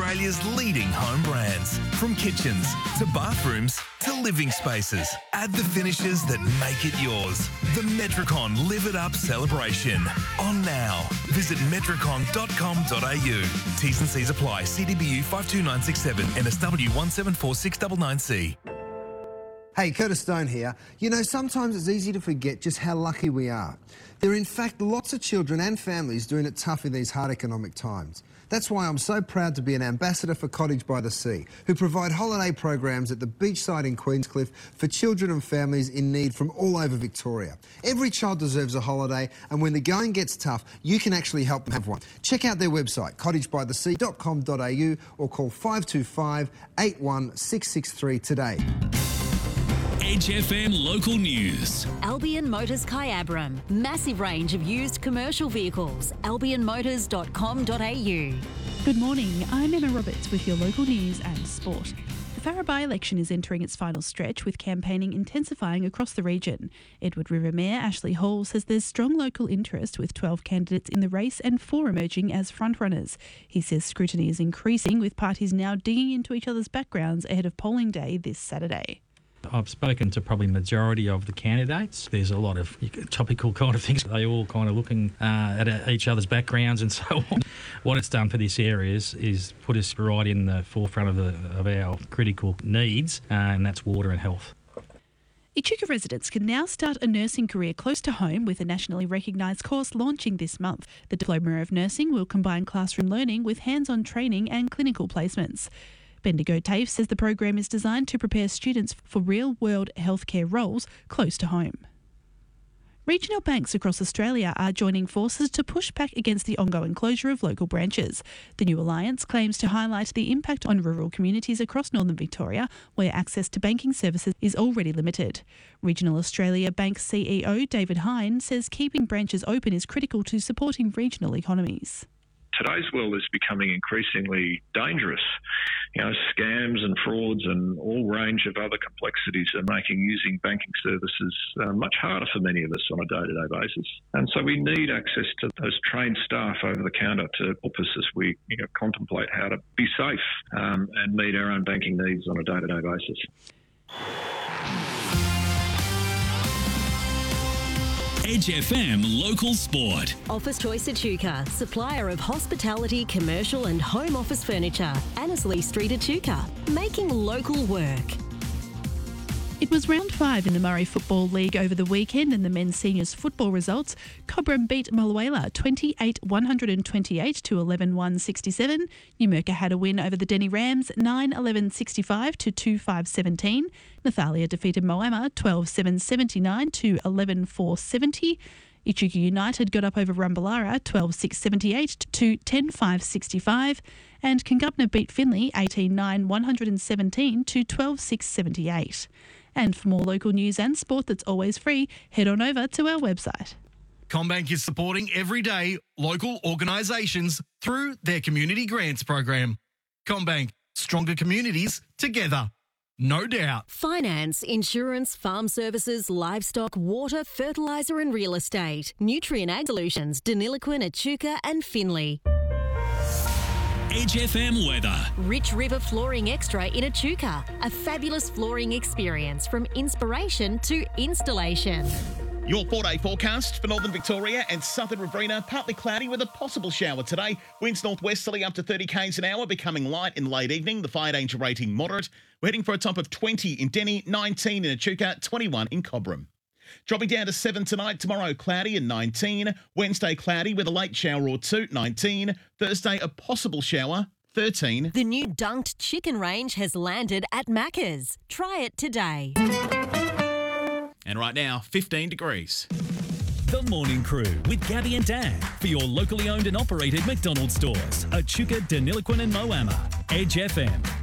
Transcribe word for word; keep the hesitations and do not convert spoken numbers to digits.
Australia's leading home brands. From kitchens to bathrooms to living spaces. Add the finishes that make it yours. The Metricon Live It Up celebration. On now. Visit metricon dot com dot a u. T's and C's apply. C D B U five two nine six seven, N S W one seven four six nine nine C. Hey, Curtis Stone here. You know, sometimes it's easy to forget just how lucky we are. There are in fact lots of children and families doing it tough in these hard economic times. That's why I'm so proud to be an ambassador for Cottage by the Sea, who provide holiday programs at the beachside in Queenscliff for children and families in need from all over Victoria. Every child deserves a holiday, and when the going gets tough, you can actually help them have one. Check out their website, cottage by the sea dot com dot a u, or call five two five, eight one six six three today. Edge F M local news. Albion Motors Kyabram. Massive range of used commercial vehicles. albion motors dot com dot a u. Good morning, I'm Emma Roberts with your local news and sport. The Farrer by-election is entering its final stretch, with campaigning intensifying across the region. Edward River Mayor Ashley Hall says there's strong local interest, with twelve candidates in the race and four emerging as frontrunners. He says scrutiny is increasing, with parties now digging into each other's backgrounds ahead of polling day this Saturday. I've spoken to probably majority of the candidates. There's a lot of topical kind of things. They all kind of looking uh, at each other's backgrounds and so on. What it's done for this area is, is put us right in the forefront of, the, of our critical needs, uh, and that's water and health. Echuca residents can now start a nursing career close to home, with a nationally recognised course launching this month. The Diploma of Nursing will combine classroom learning with hands-on training and clinical placements. Bendigo TAFE says the program is designed to prepare students for real-world healthcare roles close to home. Regional banks across Australia are joining forces to push back against the ongoing closure of local branches. The new alliance claims to highlight the impact on rural communities across northern Victoria, where access to banking services is already limited. Regional Australia Bank C E O David Hine says keeping branches open is critical to supporting regional economies. Today's world is becoming increasingly dangerous. You know, scams and frauds and all range of other complexities are making using banking services uh, much harder for many of us on a day-to-day basis. And so we need access to those trained staff over the counter to help us as we you know, contemplate how to be safe um, and meet our own banking needs on a day-to-day basis. Edge F M local sport. Office Choice Echuca, supplier of hospitality, commercial and home office furniture. Annesley Street, Echuca, making local work. It was round five in the Murray Football League over the weekend, and the men's seniors football results. Cobram beat Mulluela twenty-eight one twenty-eight to eleven one sixty-seven. Numurkah had a win over the Denny Rams nine eleven sixty-five to two five seventeen. Nathalia defeated Moama twelve seven seventy-nine to eleven four seventy. Echuca United got up over Rumballara twelve six seventy-eight to ten five sixty-five. And Kingubna beat Finley eighteen nine one seventeen to twelve six seventy-eight. And for more local news and sport that's always free, head on over to our website. CommBank is supporting everyday local organisations through their community grants program. CommBank, stronger communities together. No doubt. Finance, insurance, farm services, livestock, water, fertiliser and real estate. Nutrient Ag Solutions, Deniliquin, Echuca and Finley. Edge F M weather. Rich River Flooring Extra in Echuca. A fabulous flooring experience from inspiration to installation. Your four-day forecast for northern Victoria and southern Riverina. Partly cloudy with a possible shower today. Winds northwesterly up to thirty k's an hour, becoming light in late evening. The fire danger rating moderate. We're heading for a top of twenty in Denny, nineteen in Echuca, twenty-one in Cobram. Dropping down to seven tonight, tomorrow cloudy and nineteen. Wednesday cloudy with a late shower or two, nineteen. Thursday a possible shower, thirteen. The new dunked chicken range has landed at Macca's. Try it today. And right now, fifteen degrees. The Morning Crew with Gabby and Dan for your locally owned and operated McDonald's stores, Echuca, Deniliquin and Moama. Edge F M.